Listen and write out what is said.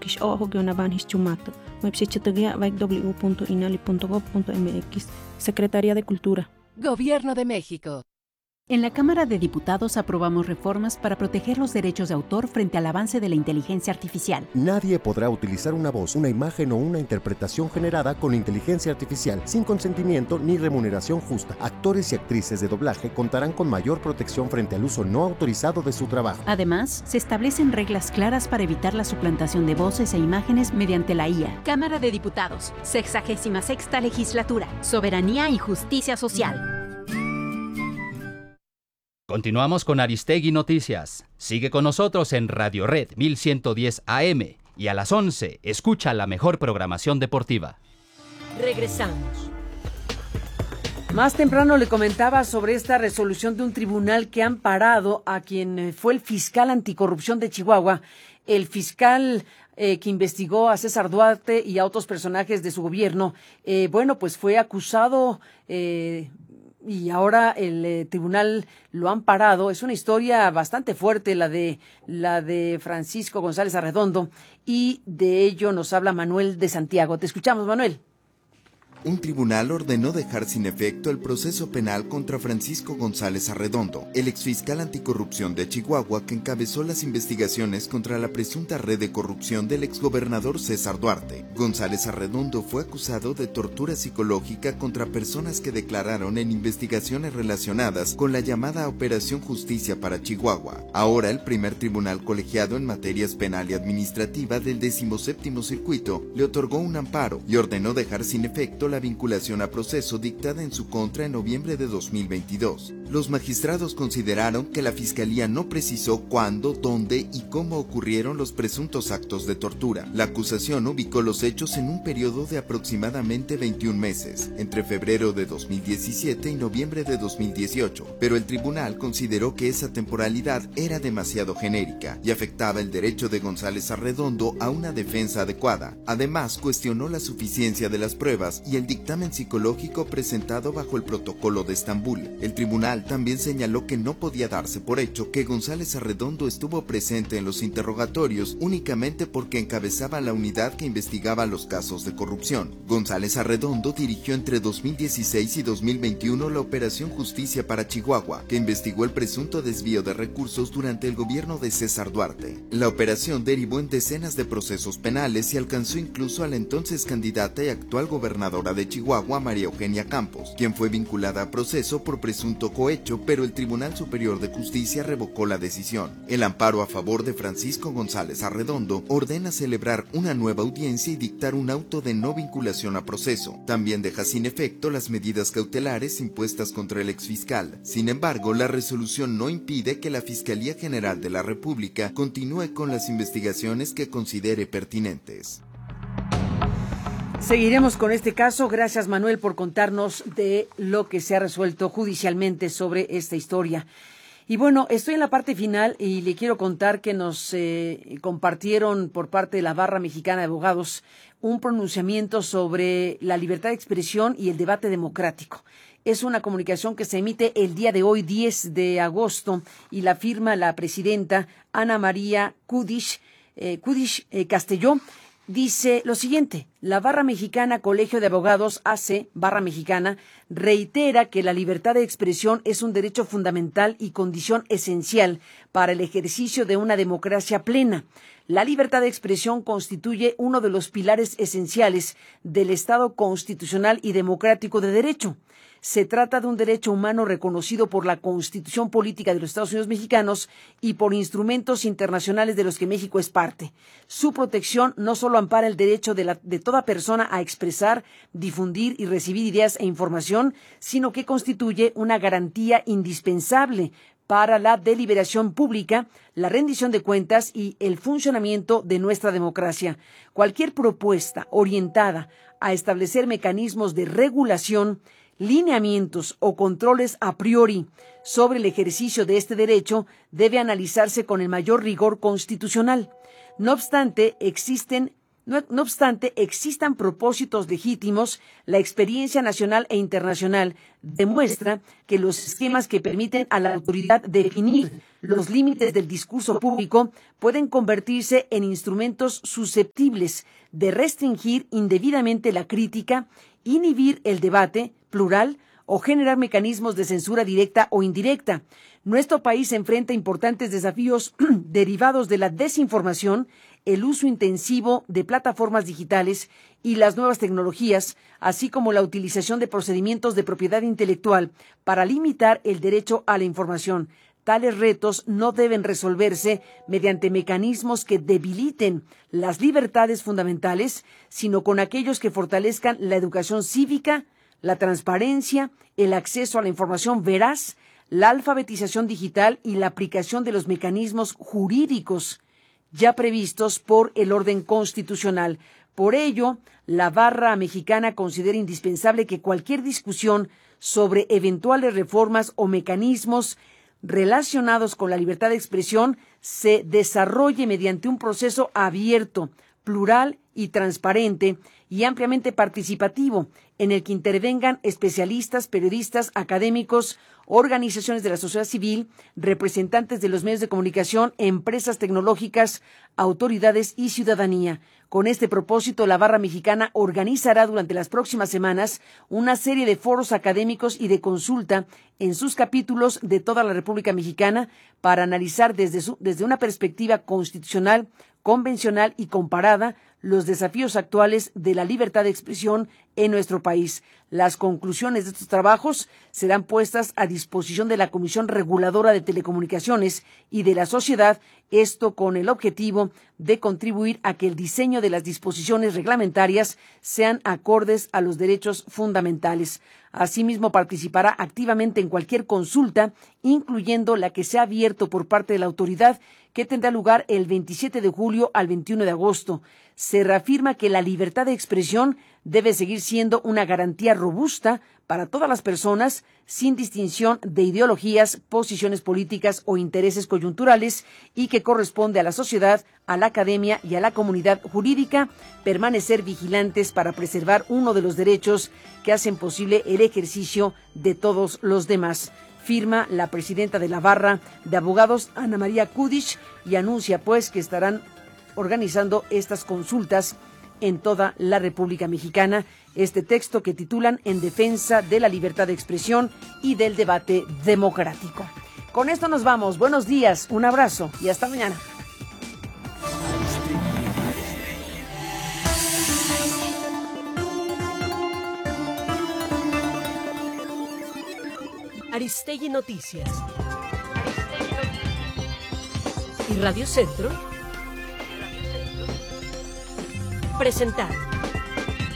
kish ojo guionaban hischumato. Website www.inali.gov.mx. Secretaría de Cultura. Gobierno de México. En la Cámara de Diputados aprobamos reformas para proteger los derechos de autor frente al avance de la inteligencia artificial. Nadie podrá utilizar una voz, una imagen o una interpretación generada con inteligencia artificial sin consentimiento ni remuneración justa. Actores y actrices de doblaje contarán con mayor protección frente al uso no autorizado de su trabajo. Además, se establecen reglas claras para evitar la suplantación de voces e imágenes mediante la IA. Cámara de Diputados, 66ª Legislatura, Soberanía y Justicia Social. Continuamos con Aristegui Noticias. Sigue con nosotros en Radio Red 1110 AM y a las 11 escucha la mejor programación deportiva. Regresamos. Más temprano le comentaba sobre esta resolución de un tribunal que ha amparado a quien fue el fiscal anticorrupción de Chihuahua, el fiscal que investigó a César Duarte y a otros personajes de su gobierno. Pues fue acusado y ahora el tribunal lo ha amparado. Es una historia bastante fuerte la de Francisco González Arredondo, y de ello nos habla Manuel de Santiago. Te escuchamos, Manuel. Un tribunal ordenó dejar sin efecto el proceso penal contra Francisco González Arredondo, el exfiscal anticorrupción de Chihuahua que encabezó las investigaciones contra la presunta red de corrupción del exgobernador César Duarte. González Arredondo fue acusado de tortura psicológica contra personas que declararon en investigaciones relacionadas con la llamada Operación Justicia para Chihuahua. Ahora el primer tribunal colegiado en materias penal y administrativa del 17º Circuito le otorgó un amparo y ordenó dejar sin efecto la vinculación a proceso dictada en su contra en noviembre de 2022. Los magistrados consideraron que la Fiscalía no precisó cuándo, dónde y cómo ocurrieron los presuntos actos de tortura. La acusación ubicó los hechos en un periodo de aproximadamente 21 meses, entre febrero de 2017 y noviembre de 2018, pero el tribunal consideró que esa temporalidad era demasiado genérica y afectaba el derecho de González Arredondo a una defensa adecuada. Además, cuestionó la suficiencia de las pruebas y el dictamen psicológico presentado bajo el Protocolo de Estambul. El tribunal también señaló que no podía darse por hecho que González Arredondo estuvo presente en los interrogatorios únicamente porque encabezaba la unidad que investigaba los casos de corrupción. González Arredondo dirigió entre 2016 y 2021 la Operación Justicia para Chihuahua, que investigó el presunto desvío de recursos durante el gobierno de César Duarte. La operación derivó en decenas de procesos penales y alcanzó incluso a la entonces candidata y actual gobernadora de Chihuahua, María Eugenia Campos, quien fue vinculada a proceso por presunto cohecho, pero el Tribunal Superior de Justicia revocó la decisión. El amparo a favor de Francisco González Arredondo ordena celebrar una nueva audiencia y dictar un auto de no vinculación a proceso. También deja sin efecto las medidas cautelares impuestas contra el exfiscal. Sin embargo, la resolución no impide que la Fiscalía General de la República continúe con las investigaciones que considere pertinentes. Seguiremos con este caso. Gracias, Manuel, por contarnos de lo que se ha resuelto judicialmente sobre esta historia. Y bueno, estoy en la parte final y le quiero contar que nos compartieron por parte de la Barra Mexicana de Abogados un pronunciamiento sobre la libertad de expresión y el debate democrático. Es una comunicación que se emite el día de hoy, 10 de agosto, y la firma la presidenta Ana María Kudish Castelló. Dice lo siguiente: la Barra Mexicana Colegio de Abogados AC, Barra Mexicana, reitera que la libertad de expresión es un derecho fundamental y condición esencial para el ejercicio de una democracia plena. La libertad de expresión constituye uno de los pilares esenciales del Estado constitucional y democrático de derecho. Se trata de un derecho humano reconocido por la Constitución Política de los Estados Unidos Mexicanos y por instrumentos internacionales de los que México es parte. Su protección no solo ampara el derecho de toda persona a expresar, difundir y recibir ideas e información, sino que constituye una garantía indispensable para la deliberación pública, la rendición de cuentas y el funcionamiento de nuestra democracia. Cualquier propuesta orientada a establecer mecanismos de regulación, lineamientos o controles a priori sobre el ejercicio de este derecho debe analizarse con el mayor rigor constitucional. No obstante, existan propósitos legítimos, la experiencia nacional e internacional demuestra que los esquemas que permiten a la autoridad definir Los límites del discurso público pueden convertirse en instrumentos susceptibles de restringir indebidamente la crítica, inhibir el debate plural o generar mecanismos de censura directa o indirecta. Nuestro país enfrenta importantes desafíos derivados de la desinformación, el uso intensivo de plataformas digitales y las nuevas tecnologías, así como la utilización de procedimientos de propiedad intelectual para limitar el derecho a la información. Tales retos no deben resolverse mediante mecanismos que debiliten las libertades fundamentales, sino con aquellos que fortalezcan la educación cívica, la transparencia, el acceso a la información veraz, la alfabetización digital y la aplicación de los mecanismos jurídicos ya previstos por el orden constitucional. Por ello, la Barra Mexicana considera indispensable que cualquier discusión sobre eventuales reformas o mecanismos relacionados con la libertad de expresión se desarrolle mediante un proceso abierto, plural y transparente y ampliamente participativo, en el que intervengan especialistas, periodistas, académicos, organizaciones de la sociedad civil, representantes de los medios de comunicación, empresas tecnológicas, autoridades y ciudadanía. Con este propósito, la Barra Mexicana organizará durante las próximas semanas una serie de foros académicos y de consulta en sus capítulos de toda la República Mexicana para analizar desde una perspectiva constitucional, convencional y comparada los desafíos actuales de la libertad de expresión en nuestro país. Las conclusiones de estos trabajos serán puestas a disposición de la Comisión Reguladora de Telecomunicaciones y de la sociedad, esto con el objetivo de contribuir a que el diseño de las disposiciones reglamentarias sean acordes a los derechos fundamentales. Asimismo, participará activamente en cualquier consulta, incluyendo la que sea abierto por parte de la autoridad, que tendrá lugar el 27 de julio al 21 de agosto. Se reafirma que la libertad de expresión debe seguir siendo una garantía robusta para todas las personas, sin distinción de ideologías, posiciones políticas o intereses coyunturales, y que corresponde a la sociedad, a la academia y a la comunidad jurídica permanecer vigilantes para preservar uno de los derechos que hacen posible el ejercicio de todos los demás. Firma la presidenta de la Barra de Abogados, Ana María Kudich, y anuncia pues que estarán organizando estas consultas en toda la República Mexicana. Este texto que titulan En defensa de la libertad de expresión y del debate democrático. Con esto nos vamos. Buenos días, un abrazo y hasta mañana. Aristegui Noticias. Y Radio Centro presentaron.